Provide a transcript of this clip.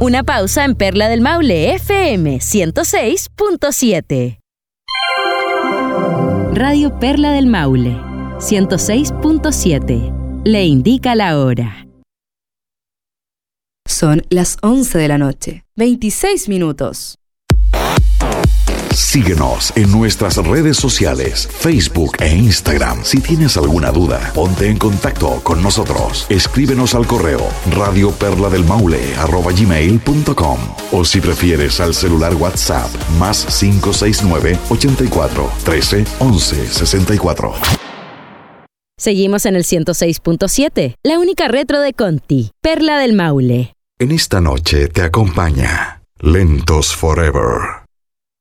Una pausa en Perla del Maule FM 106.7. Radio Perla del Maule 106.7. Le indica la hora. Son las 11 de la noche, 26 minutos. Síguenos en nuestras redes sociales, Facebook e Instagram. Si tienes alguna duda, ponte en contacto con nosotros. Escríbenos al correo radioperladelmaule@gmail.com o si prefieres al celular WhatsApp +569 84 13 11 64. Seguimos en el 106.7, la única retro de Conti, Perla del Maule. En esta noche te acompaña Lentos Forever.